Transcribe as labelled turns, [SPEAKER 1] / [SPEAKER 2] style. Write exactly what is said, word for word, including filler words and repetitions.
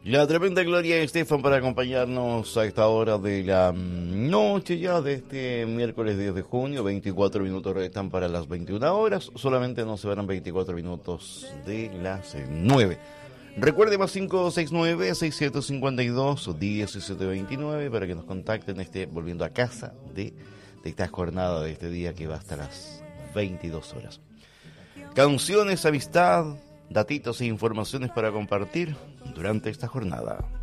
[SPEAKER 1] La tremenda Gloria Estefan para acompañarnos a esta hora de la noche ya de este miércoles diez de junio. veinticuatro minutos restan para las veintiuna horas. Solamente nos separan veinticuatro minutos de las nueve. Recuerde más cinco seis nueve, seis siete cinco dos, diecisiete veintinueve para que nos contacten este volviendo a casa de, de esta jornada de este día que va hasta las veintidós horas. Canciones, amistad, datitos e informaciones para compartir durante esta jornada.